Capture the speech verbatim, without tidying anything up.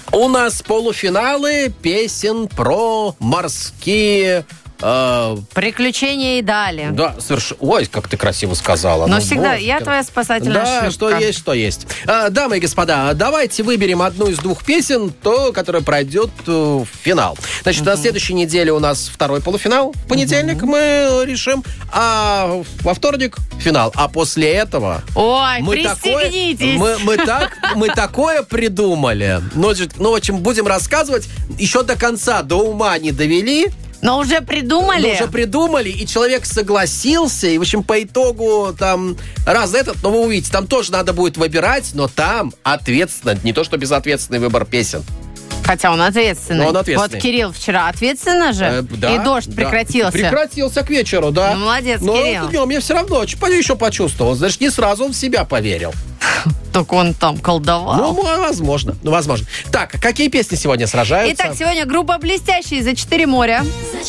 У нас полуфиналы песен про морские... Э, Приключения и далее. Да, совершенно. Ой, как ты красиво сказала. Но ну, всегда, боже, я ты... твоя спасательная Да, шлюпка. что есть, что есть. А, дамы и господа, давайте выберем одну из двух песен, то, которая пройдет в финал. Значит, uh-huh. на следующей неделе у нас второй полуфинал. В понедельник uh-huh. мы решим, а во вторник финал. А после этого... Ой, мы пристегнитесь! Такое, мы, мы, так, мы такое придумали. Ну, ну, в общем, будем рассказывать. Еще до конца, до ума не довели. Но уже придумали. Но уже придумали, и человек согласился, и, в общем, по итогу там раз этот, но вы увидите, там тоже надо будет выбирать, но там ответственно, не то что безответственный выбор песен. Хотя он ответственный. Но он ответственный. Вот Кирилл вчера ответственно же, э, да, и дождь да. прекратился. Прекратился к вечеру, да. Ну, молодец, но Кирилл. Но днем я все равно еще почувствовал. Значит, не сразу он в себя поверил. Так он там колдовал. Ну, возможно, ну, возможно. Так, какие песни сегодня сражаются? Итак, сегодня группа «Блестящие» за четыре моря.